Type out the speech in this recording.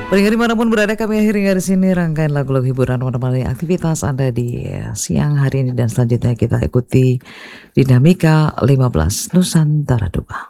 Pendengar dimanapun berada, kami akhiri dari sini rangkaian lagu-lagu hiburan menemani aktivitas Anda di siang hari ini, dan selanjutnya kita ikuti Dinamika 15 Nusantara 2.